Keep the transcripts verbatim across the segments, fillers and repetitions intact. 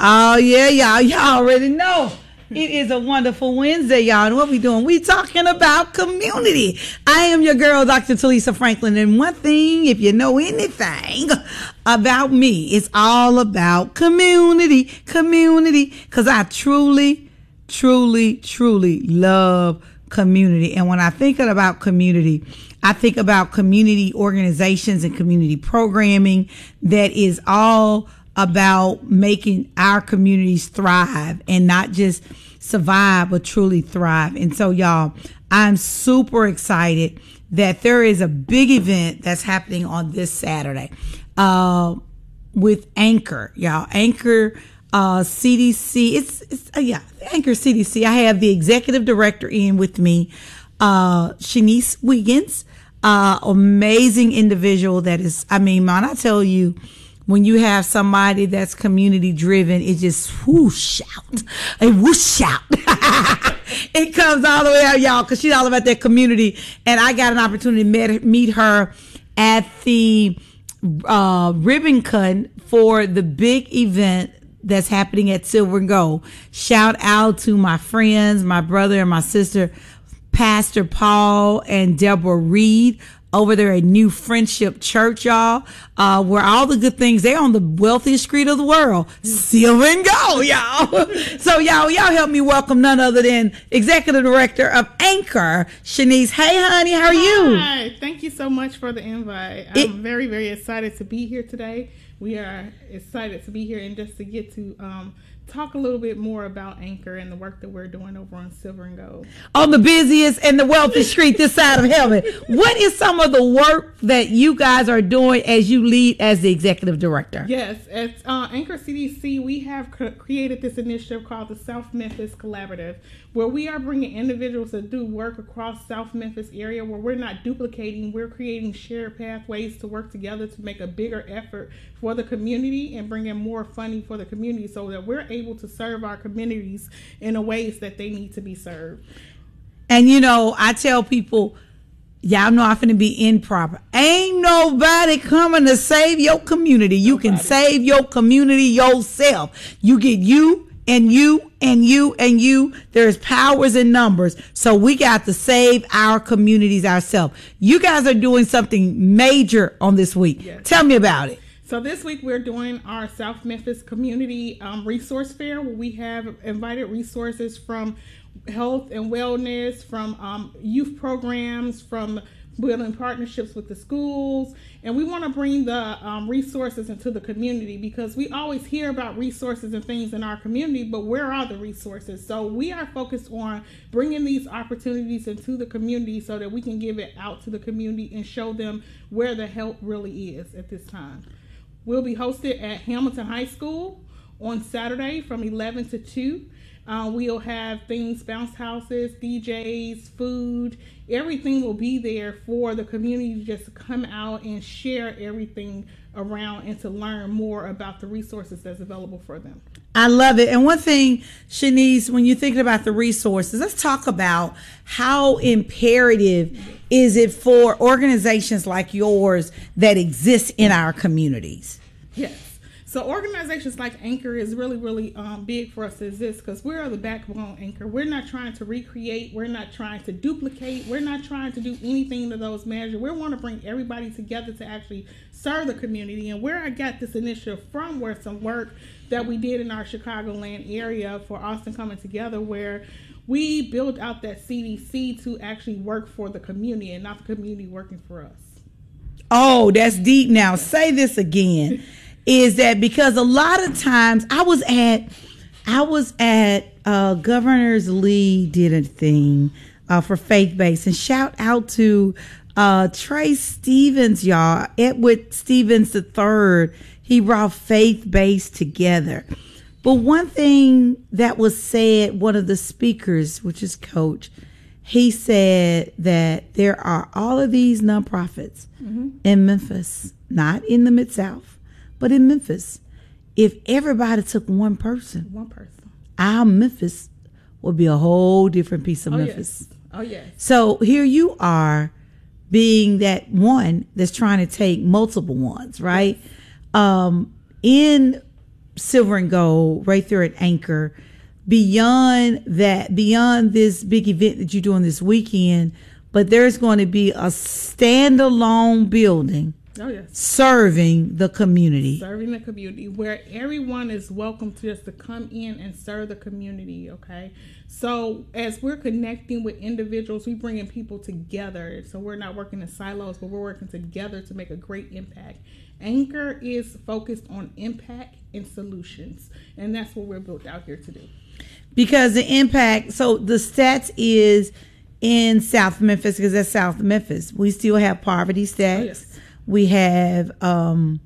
Oh, yeah, y'all. Y'all already know. It is a wonderful Wednesday, y'all. And what we doing? We talking about community. I am your girl, Doctor Talisa Franklin. And one thing, if you know anything about me, it's all about community, community. Because I truly, truly, truly love community. And when I think about community, I think about community organizations and community programming that is all about making our communities thrive and not just survive, but truly thrive. And so, y'all, I'm super excited that there is a big event that's happening on this Saturday uh, with Anchor, y'all. Anchor uh, C D C. It's, it's uh, yeah, Anchor C D C. I have the executive director in with me, uh, Shanice Wiggins, uh, amazing individual that is, I mean, man, I tell you, when you have somebody that's community driven, it just whoosh out. A whoosh out. It comes all the way out, y'all, because she's all about that community. And I got an opportunity to meet, meet her at the uh, ribbon cut for the big event that's happening at Silver and Gold. Shout out to my friends, my brother and my sister, Pastor Paul and Deborah Reed, over there at New Friendship Church, y'all, uh, where all the good things, they're on the wealthiest street of the world, Silver and Gold, y'all. So, y'all, y'all help me welcome none other than Executive Director of Anchor, Shanice. Hey, honey, how are you? Hi, thank you so much for the invite. I'm it, very, very excited to be here today. We are excited to be here and just to get to um, talk a little bit more about Anchor and the work that we're doing over on Silver and Gold. On the busiest and the wealthiest street this side of heaven. What is some of the work that you guys are doing as you lead as the executive director? Yes, at uh, Anchor C D C, we have cr- created this initiative called the South Memphis Collaborative, where we are bringing individuals that do work across South Memphis area, where we're not duplicating, we're creating shared pathways to work together to make a bigger effort for the community and bring in more funding for the community so that we're able to serve our communities in the ways that they need to be served. And you know, I tell people, y'all know I'm finna be improper. Ain't nobody coming to save your community. You nobody. Can save your community yourself. You get you and you and you and you. There's powers in numbers. So we got to save our communities ourselves. You guys are doing something major on this week. Yes. Tell me about it. So this week we're doing our South Memphis Community um, Resource Fair, where we have invited resources from health and wellness, from um, youth programs, from building partnerships with the schools. And we want to bring the um, resources into the community, because we always hear about resources and things in our community, but where are the resources? So we are focused on bringing these opportunities into the community so that we can give it out to the community and show them where the help really is at this time. We'll be hosted at Hamilton High School on Saturday from eleven to two. Uh, we'll have things, bounce houses, D Js, food. Everything will be there for the community to just come out and share everything around and to learn more about the resources that's available for them. I love it. And one thing, Shanice, when you're thinking about the resources, let's talk about how imperative is it for organizations like yours that exist in our communities? Yes. So organizations like Anchor is really, really um, big for us to exist, because we're the backbone Anchor. We're not trying to recreate. We're not trying to duplicate. We're not trying to do anything to those measures. We want to bring everybody together to actually serve the community. And where I got this initiative from were some work that we did in our Chicagoland area for Austin Coming Together, where we built out that C D C to actually work for the community and not the community working for us. Oh, that's deep. Now, say this again. Is that because a lot of times I was at, I was at uh, Governor's Lee did a thing uh, for Faith Based, and shout out to uh, Trey Stevens, y'all, Edward Stevens the third. He brought Faith Based together. But one thing that was said, one of the speakers, which is Coach, he said that there are all of these nonprofits mm-hmm. in Memphis, not in the Mid-South, but in Memphis. If everybody took one person, one person, our Memphis would be a whole different piece of oh, Memphis. Yes. Oh, yes. So here you are being that one that's trying to take multiple ones, right? Yes. Um, in Silver and Gold right there at Anchor. Beyond that, beyond this big event that you're doing this weekend, but there's going to be a standalone building. Oh, yes. Serving the community. Serving the community, where everyone is welcome to just to come in and serve the community, okay? So as we're connecting with individuals, we bringing people together. So we're not working in silos, but we're working together to make a great impact. Anchor is focused on impact and solutions, and that's what we're built out here to do. Because the impact, so the stats is in South Memphis, because that's South Memphis. We still have poverty stats. Oh, yes. We have um,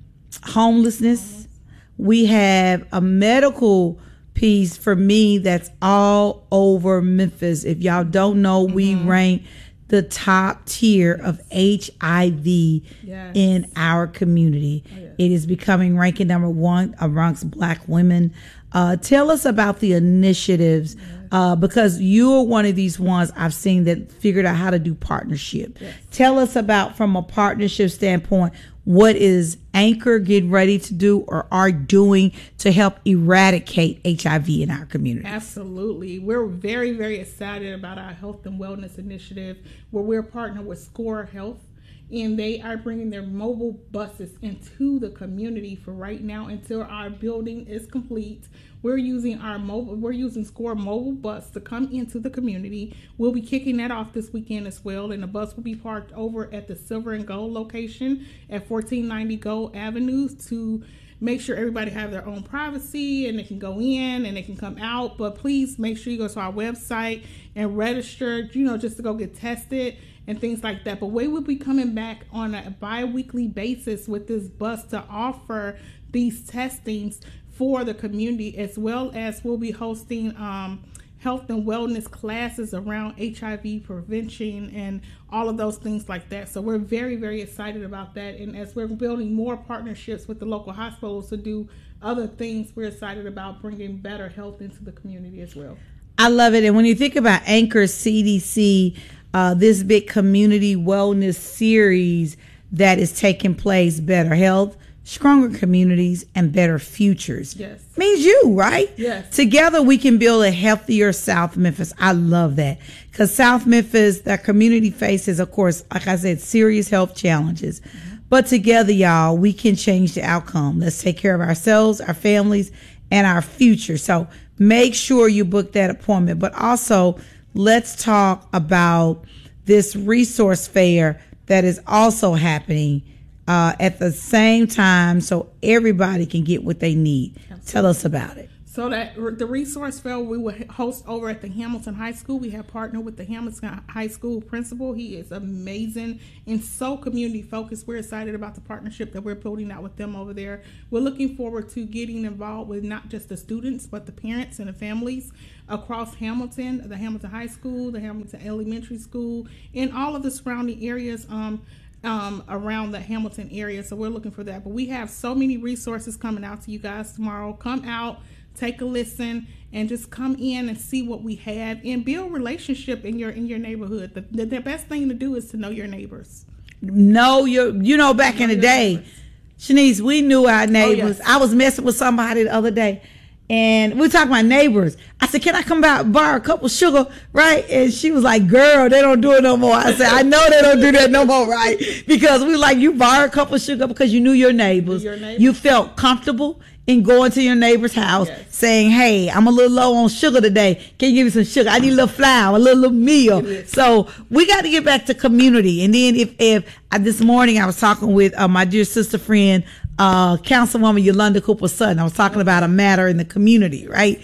homelessness. We have a medical piece for me that's all over Memphis. If y'all don't know, mm-hmm. we rank the top tier of H I V yes. in our community. Oh, yes. It is becoming ranking number one amongst Black women. Uh, tell us about the initiatives, yes. uh, because you're one of these ones I've seen that figured out how to do partnership. Yes. Tell us about, from a partnership standpoint, what is Anchor getting ready to do or are doing to help eradicate H I V in our community? Absolutely. We're very, very excited about our health and wellness initiative, where we're partnered with SCORE Health. And they are bringing their mobile buses into the community for right now until our building is complete. We're using our mobile, we're using SCORE mobile bus to come into the community. We'll be kicking that off this weekend as well. And the bus will be parked over at the Silver and Gold location at fourteen ninety Gold Avenue to make sure everybody have their own privacy and they can go in and they can come out. But please make sure you go to our website and register, you know, just to go get tested and things like that. But we will be coming back on a bi-weekly basis with this bus to offer these testings for the community, as well as we'll be hosting um, health and wellness classes around H I V prevention and all of those things like that. So we're very, very excited about that. And as we're building more partnerships with the local hospitals to do other things, we're excited about bringing better health into the community as well. I love it. And when you think about Anchor C D C, Uh, this big community wellness series that is taking place, better health, stronger communities, and better futures. Yes. Means you, right? Yes. Together we can build a healthier South Memphis. I love that. Because South Memphis, that community faces, of course, like I said, serious health challenges. Mm-hmm. But together, y'all, we can change the outcome. Let's take care of ourselves, our families, and our future. So make sure you book that appointment. But also, let's talk about this resource fair that is also happening uh, at the same time, so everybody can get what they need. Absolutely. Tell us about it. So that the resource fair we will host over at the Hamilton High School. We have partnered with the Hamilton High School principal. He is amazing and so community focused. We're excited about the partnership that we're building out with them over there. We're looking forward to getting involved with not just the students, but the parents and the families across Hamilton, the Hamilton High School, the Hamilton Elementary School, and all of the surrounding areas um, um, around the Hamilton area. So we're looking for that. But we have so many resources coming out to you guys tomorrow. Come out. Take a listen and just come in and see what we have and build relationship in your in your neighborhood. The, the, the best thing to do is to know your neighbors. Know your, you know, back know in the day, neighbors. Shanice, we knew our neighbors. Oh, yes. I was messing with somebody the other day, and we were talking about neighbors. I said, "Can I come by borrow a cup of sugar?" Right? And she was like, "Girl, they don't do it no more." I said, "I know they don't do that no more, right?" Because we like, you borrow a cup of sugar because you knew your neighbors. Your neighbors. You felt comfortable in going to your neighbor's house, yes. saying, "Hey, I'm a little low on sugar today. Can you give me some sugar? I need a little flour, a little, little meal." Yes. So we got to get back to community. And then if, if uh, this morning I was talking with uh, my dear sister friend, uh, Councilwoman Yolanda Cooper Sutton. I was talking about a matter in the community, right?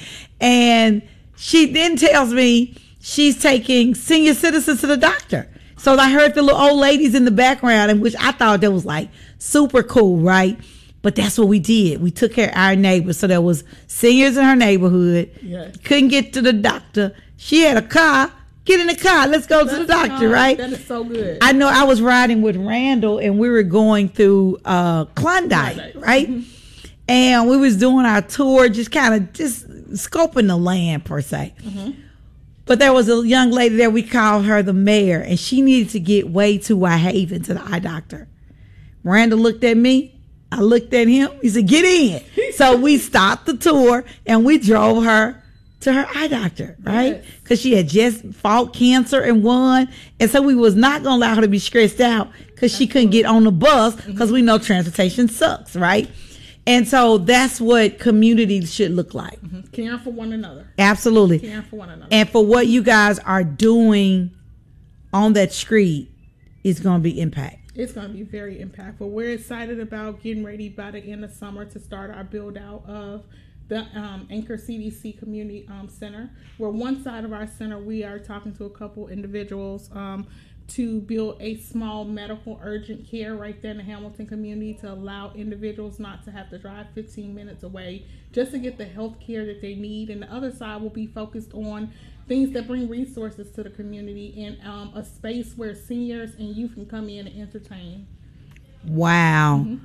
And she then tells me she's taking senior citizens to the doctor. So I heard the little old ladies in the background, in which I thought that was like super cool, right? But that's what we did. We took care of our neighbors. So there was seniors in her neighborhood. Yes. Couldn't get to the doctor. She had a car. Get in the car. Let's go that's to the doctor, nice. Right? That is so good. I know I was riding with Randall, and we were going through uh, Klondike, Klondike, right? Mm-hmm. And we was doing our tour, just kind of just scoping the land, per se. Mm-hmm. But there was a young lady there. We called her the mayor, and she needed to get way to White Haven to the eye doctor. Randall looked at me. I looked at him. He said, get in. So we stopped the tour and we drove her to her eye doctor, right? Because yes. she had just fought cancer and won. And so we was not going to allow her to be stressed out because she couldn't get on the bus because mm-hmm. we know transportation sucks, right? And so that's what community should look like. Mm-hmm. Caring for one another. Absolutely. Caring for one another. And for what you guys are doing on that street is going to be impact. It's going to be very impactful. We're excited about getting ready by the end of summer to start our build out of the um, Anchor C D C Community um, Center, where one side of our center, we are talking to a couple individuals um, to build a small medical urgent care right there in the Hamilton community to allow individuals not to have to drive fifteen minutes away just to get the health care that they need. And the other side will be focused on things that bring resources to the community and um, a space where seniors and youth can come in and entertain. Wow. Mm-hmm.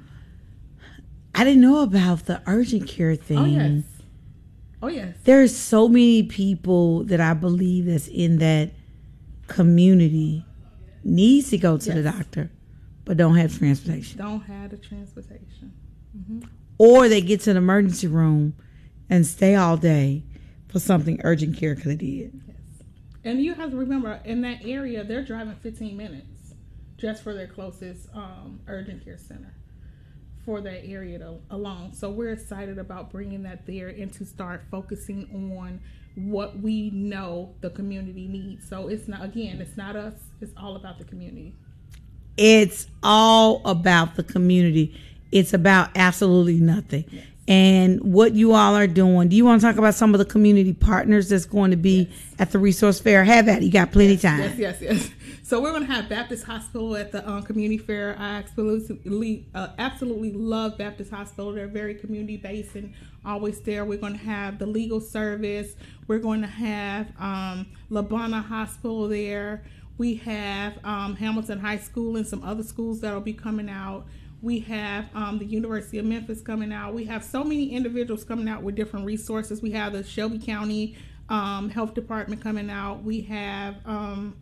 I didn't know about the urgent care thing. Oh, yes. Oh, yes. There's so many people that I believe that's in that community needs to go to yes. the doctor, but don't have transportation. Don't have the transportation. Mm-hmm. Or they get to the emergency room and stay all day for something urgent care could have did. Yes. And you have to remember, in that area, they're driving fifteen minutes just for their closest um, urgent care center for that area to, alone. So we're excited about bringing that there and to start focusing on what we know the community needs. So it's not, again, it's not us. It's all about the community. It's all about the community. It's about absolutely nothing. Yes. And what you all are doing. Do you want to talk about some of the community partners that's going to be yes. at the resource fair? Have at it. You got plenty yes, time. Yes, yes, yes. So we're going to have Baptist Hospital at the um, community fair. I absolutely, uh, absolutely love Baptist Hospital. They're very community based and always there. We're going to have the legal service. We're going to have um, Labana Hospital there. We have um, Hamilton High School and some other schools that will be coming out. We have um, the University of Memphis coming out. We have so many individuals coming out with different resources. We have the Shelby County um, Health Department coming out. We have um,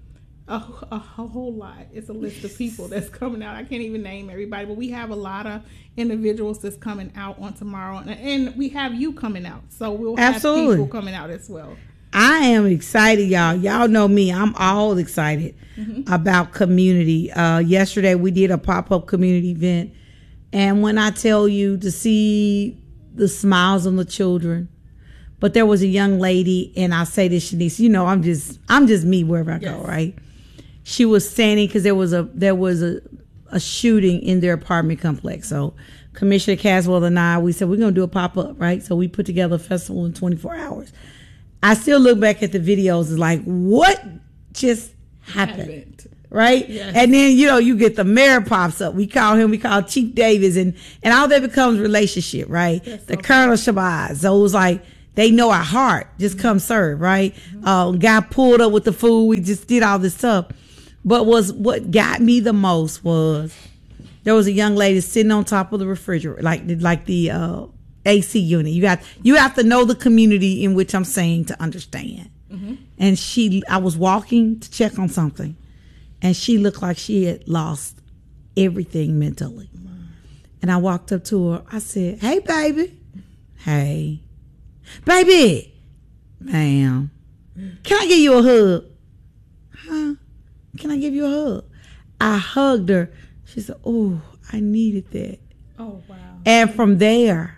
a, a whole lot. It's a list of people that's coming out. I can't even name everybody, but we have a lot of individuals that's coming out on tomorrow. And, and we have you coming out. So we'll have Absolutely. people coming out as well. I am excited, y'all. Y'all know me. I'm all excited mm-hmm. about community. Uh, yesterday, we did a pop-up community event. And when I tell you to see the smiles on the children, but there was a young lady, and I say this, Shanice, you know, I'm just I'm just me wherever I yes. go, right? She was standing because there was a there was a, a shooting in their apartment complex. So Commissioner Caswell and I, we said, we're going to do a pop-up, right? So we put together a festival in twenty-four hours. I still look back at the videos and like, what just happened? happened. Right? Yes. And then, you know, you get the mayor pops up. We call him, we call Chief Davis, and, and all that becomes relationship, right? That's the so Colonel Shabazz. So it was like, they know our heart. Just come serve, right? Mm-hmm. Uh, guy pulled up with the food. We just did all this stuff. But was what got me the most was there was a young lady sitting on top of the refrigerator, like, like the, uh, A C unit. You got you have to know the community in which I'm saying to understand. Mm-hmm. And she, I was walking to check on something, and she looked like she had lost everything mentally. Mm-hmm. And I walked up to her. I said, "Hey, baby, hey, baby, ma'am, can I give you a hug? Huh? Can I give you a hug?" I hugged her. She said, "Oh, I needed that." Oh, wow! And from there,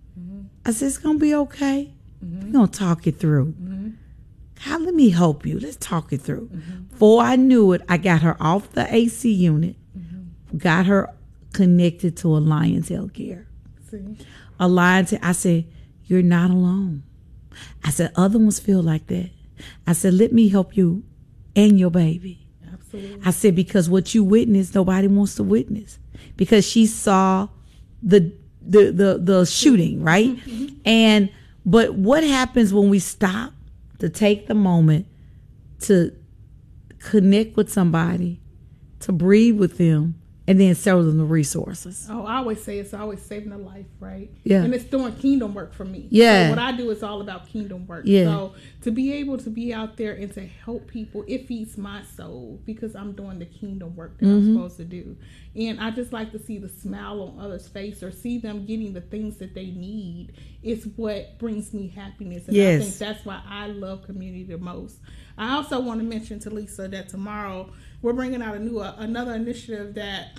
I said, it's going to be okay. Mm-hmm. We're going to talk it through. Mm-hmm. God, let me help you. Let's talk it through. Mm-hmm. Before I knew it, I got her off the A C unit, mm-hmm. got her connected to Alliance Healthcare. See? Alliance, I said, you're not alone. I said, other ones feel like that. I said, let me help you and your baby. Absolutely. I said, because what you witnessed, nobody wants to witness. Because she saw the the the the shooting, right? Mm-hmm. And but what happens when we stop to take the moment to connect with somebody, to breathe with them, and then sell them the resources. Oh, I always say it's always saving a life, right? Yeah. And it's doing kingdom work for me. Yeah. So what I do is all about kingdom work. Yeah. So to be able to be out there and to help people, it feeds my soul because I'm doing the kingdom work that mm-hmm. I'm supposed to do. And I just like to see the smile on others' face or see them getting the things that they need. It's what brings me happiness. And yes. I think that's why I love community the most. I also want to mention to Lisa that tomorrow we're bringing out a new uh, another initiative that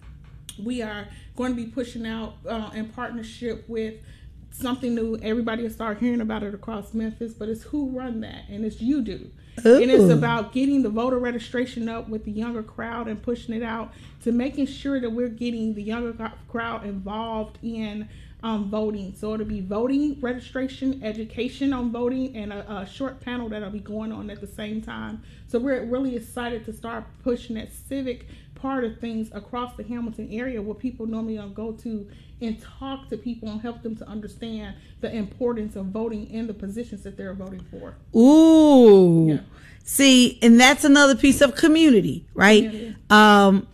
we are going to be pushing out uh, in partnership with something new. Everybody will start hearing about it across Memphis, but it's Who Run That, and it's You Do. Ooh. And it's about getting the voter registration up with the younger crowd and pushing it out to making sure that we're getting the younger crowd involved in um, voting. So it'll be voting, registration, education on voting, and a, a short panel that'll be going on at the same time. So we're really excited to start pushing that civic part of things across the Hamilton area where people normally don't go to and talk to people and help them to understand the importance of voting in the positions that they're voting for. Ooh. Yeah. See, and that's another piece of community, right? Yeah, yeah. Um,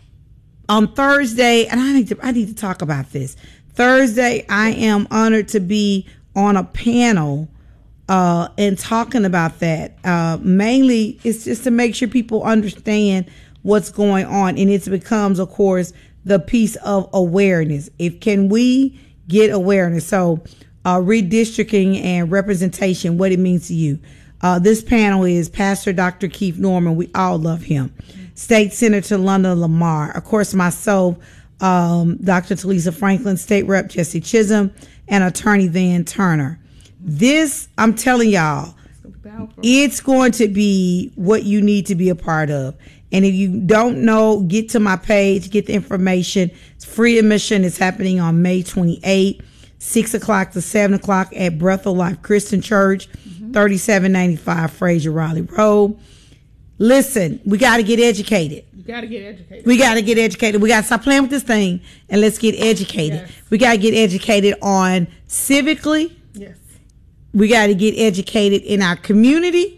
on Thursday, and I need to I need to talk about this. Thursday, I am honored to be on a panel uh, and talking about that. Uh, mainly, it's just to make sure people understand what's going on, and it becomes, of course, the piece of awareness. If can we get awareness? So, uh, redistricting and representation, what it means to you. Uh, this panel is Pastor Doctor Keith Norman. We all love him. State Senator London Lamar. Of course, myself, um, Doctor Talisa Franklin, State Rep Jesse Chisholm, and Attorney Van Turner. This, I'm telling y'all, it's going to be what you need to be a part of. And if you don't know, get to my page, get the information. It's free admission. It's happening on May twenty-eighth, six o'clock to seven o'clock at Breath of Life Christian Church, mm-hmm. thirty-seven ninety-five Fraser Raleigh Road. Listen, we got to get educated. You got to get educated. We got to get educated. We got to stop playing with this thing and let's get educated. Yes. We got to get educated on civically. Yes. We got to get educated in our community.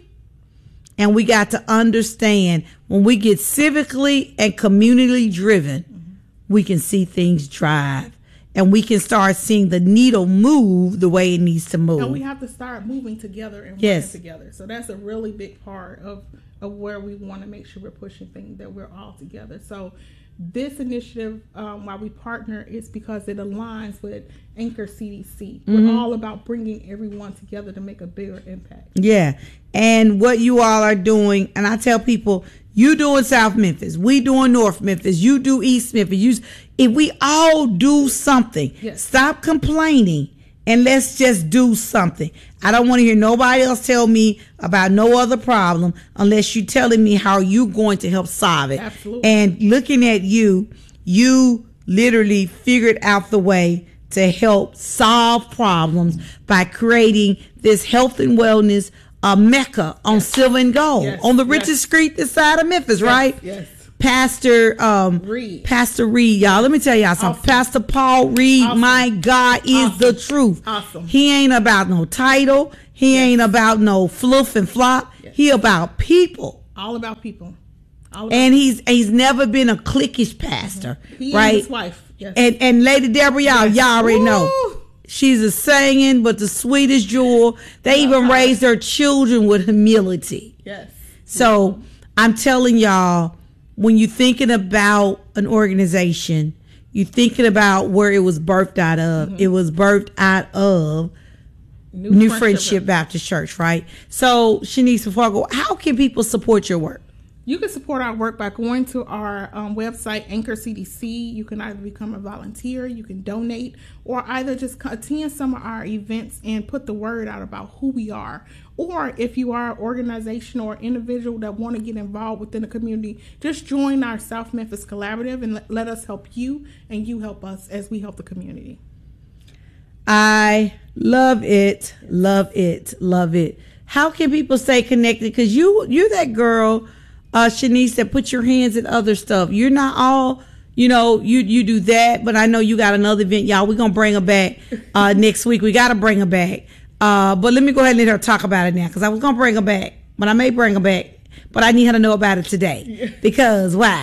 And we got to understand when we get civically and community driven, mm-hmm. we can see things drive and we can start seeing the needle move the way it needs to move. And we have to start moving together and yes. working together. So that's a really big part of, of where we want to make sure we're pushing things, that we're all together. So this initiative, um, why we partner, is because it aligns with Anchor C D C. Mm-hmm. We're all about bringing everyone together to make a bigger impact. Yeah. And what you all are doing, and I tell people, you doing South Memphis, we doing North Memphis, you do East Memphis. You, if we all do something, yes. stop complaining and let's just do something. I don't want to hear nobody else tell me about no other problem unless you're telling me how you're going to help solve it. Absolutely. And looking at you, you literally figured out the way to help solve problems by creating this health and wellness uh, mecca on yes. Silver and Gold, yes. on the richest yes. street this side of Memphis, yes. right? Yes. Pastor um, Reed. Pastor Reed, y'all. Let me tell y'all something. Awesome. Pastor Paul Reed, awesome. my God, is awesome. the truth. Awesome. He ain't about no title. He yes. ain't about no fluff and flop. Yes. He about people. All about people. All about and people. he's he's never been a cliquish pastor, mm-hmm. he right? And his wife. Yes. And and Lady Deborah, y'all, yes. y'all already Woo! know. She's a singing, but the sweetest jewel. They even raised their children with humility. Yes. So mm-hmm. I'm telling y'all, when you're thinking about an organization, you're thinking about where it was birthed out of. Mm-hmm. It was birthed out of New, New Friendship, Friendship Baptist Church, right? So, Shanice, before I go, how can people support your work? You can support our work by going to our um, website, Anchor C D C. You can either become a volunteer, you can donate, or either just attend some of our events and put the word out about who we are. Or if you are an organization or individual that want to get involved within the community, just join our South Memphis Collaborative and let, let us help you and you help us as we help the community. I love it, love it, love it. How can people stay connected? Because you, you're that girl, uh, Shanice, that put your hands in other stuff. You're not all, you know, you you do that, but I know you got another event, y'all. We're going to bring her back uh, next week. We got to bring her back. Uh, but let me go ahead and let her talk about it now, because I was going to bring her back, but I may bring her back, but I need her to know about it today. Because why?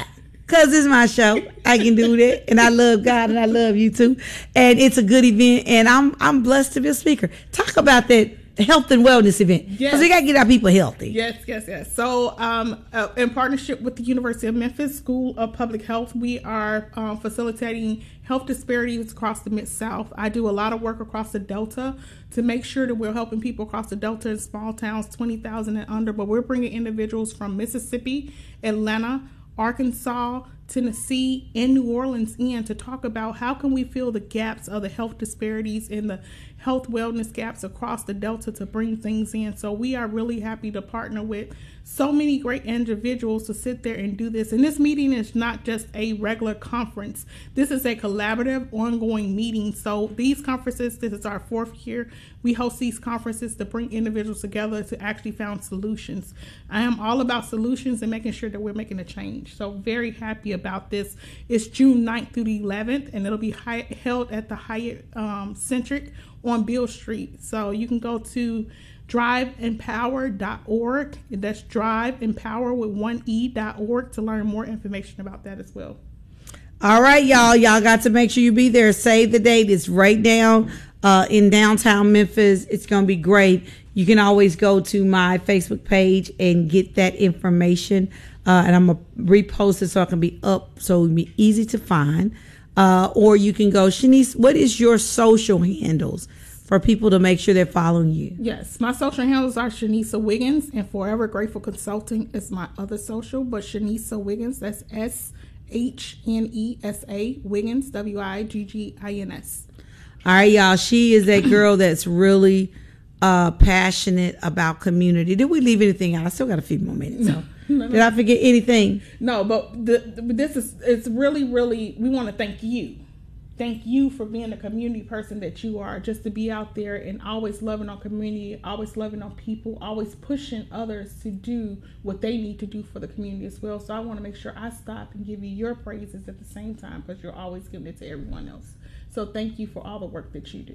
Because it's my show. I can do that. And I love God and I love you too. And it's a good event. And I'm I'm blessed to be a speaker. Talk about that health and wellness event. Because Yes. we got to get our people healthy. Yes, yes, yes. So, um, uh, in partnership with the University of Memphis School of Public Health, we are um, facilitating health disparities across the Mid-South. I do a lot of work across the Delta to make sure that we're helping people across the Delta in small towns, twenty thousand and under, but we're bringing individuals from Mississippi, Atlanta, Arkansas, Tennessee, and New Orleans in to talk about how can we fill the gaps of the health disparities and the health wellness gaps across the Delta to bring things in. So we are really happy to partner with so many great individuals to sit there and do this. And this meeting is not just a regular conference. This is a collaborative, ongoing meeting. So these conferences, this is our fourth year. We host these conferences to bring individuals together to actually find solutions. I am all about solutions and making sure that we're making a change. So very happy about this. It's June ninth through the eleventh, and it'll be high, held at the Hyatt um, Centric on Beale Street. So you can go to drive empower dot org. That's drive empower with one e dot org to learn more information about that as well. All right, y'all. Y'all got to make sure you be there. Save the date. It's right down uh, in downtown Memphis. It's going to be great. You can always go to my Facebook page and get that information. Uh, and I'm going to repost it so it can be up so it can be easy to find. Uh, or you can go, Shanice, what is your social handles for people to make sure they're following you? Yes, my social handles are Shanisa Wiggins, and Forever Grateful Consulting is my other social. But Shanisa Wiggins, that's S H N E S A Wiggins, W I G G I N S. All right, y'all. She is a girl that's really uh, passionate about community. Did we leave anything out? I still got a few more minutes. So. No, no. Did I forget anything? No, but the, the, this is, it's really, really, we want to thank you. Thank you for being the community person that you are, just to be out there and always loving on community, always loving on people, always pushing others to do what they need to do for the community as well. So I want to make sure I stop and give you your praises at the same time, because you're always giving it to everyone else. So thank you for all the work that you do.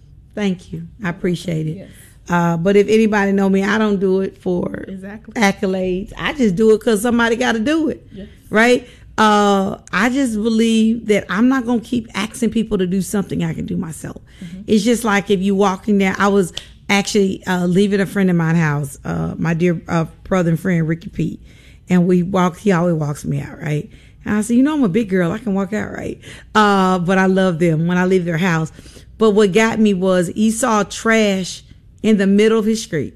Thank you. I appreciate it. Yes. Uh, but if anybody know me, I don't do it for exactly accolades. I just do it because somebody got to do it. Yes. Right? Uh, I just believe that I'm not going to keep asking people to do something I can do myself. Mm-hmm. It's just like if you walking down, I was actually uh, leaving a friend of mine's house, uh, my dear uh, brother and friend, Ricky Pete. And we walk, he always walks me out, right? And I said, you know, I'm a big girl. I can walk out, right? Uh, but I love them when I leave their house. But what got me was he saw trash in the middle of his street.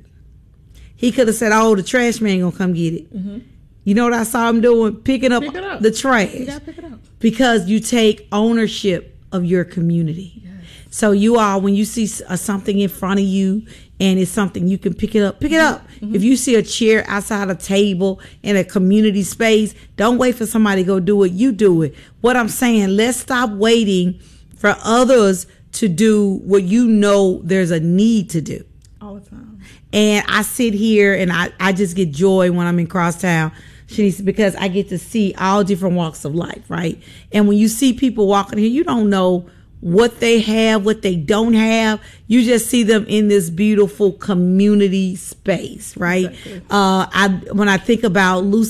He could have said, oh, the trash man gonna come get it. Mm-hmm. You know what I saw him doing? Picking up, pick it up. the trash. You gotta pick it up. Because you take ownership of your community. Yes. So you all, when you see uh, something in front of you and it's something you can pick it up, pick it up. Mm-hmm. If you see a chair outside a table in a community space, don't wait for somebody to go do it. You do it. What I'm saying, let's stop waiting for others to do what you know there's a need to do. All the time. And I sit here and I, I just get joy when I'm in Crosstown, Shanice, because I get to see all different walks of life, right? And when you see people walking here, you don't know what they have, what they don't have. You just see them in this beautiful community space, right? Exactly. Uh, I when I think about Lucy